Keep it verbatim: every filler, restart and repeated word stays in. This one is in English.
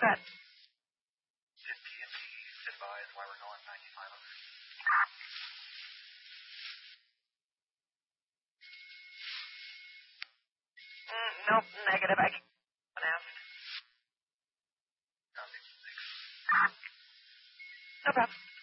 Good. Did P and T advise why we're going ninety-five over? Mm, nope, negative. I can't ask. Okay, thanks. No problem.